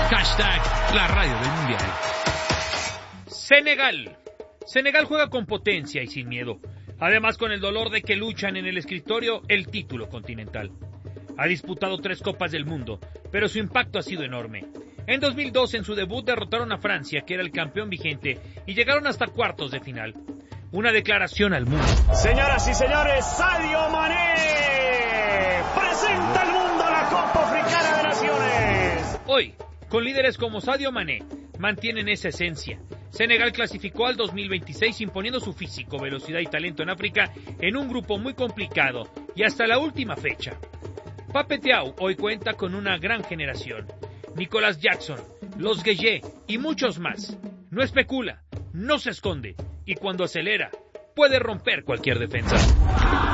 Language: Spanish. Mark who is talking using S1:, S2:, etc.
S1: Hashtag la radio del mundial. Senegal juega con potencia y sin miedo. Además, con el dolor de que luchan en el escritorio el título continental. Ha disputado 3 Copas del Mundo, pero su impacto ha sido enorme. En 2002, en su debut, derrotaron a Francia, que era el campeón vigente, y llegaron hasta cuartos de final. Una declaración al mundo.
S2: Señoras y señores, Sadio Mané presenta al mundo la Copa Africana de Naciones.
S1: Hoy, con líderes como Sadio Mané, mantienen esa esencia. Senegal clasificó al 2026 imponiendo su físico, velocidad y talento en África en un grupo muy complicado y hasta la última fecha. Pape Thiaw hoy cuenta con una gran generación. Nicolas Jackson, Los Gueye y muchos más. No especula, no se esconde y cuando acelera puede romper cualquier defensa.